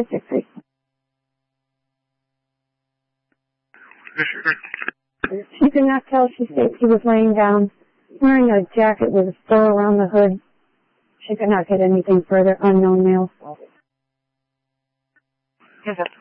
District 3. She could not tell. She states he was laying down, wearing a jacket with a stole around the hood. She could not get anything further. Unknown male. Yes, sir.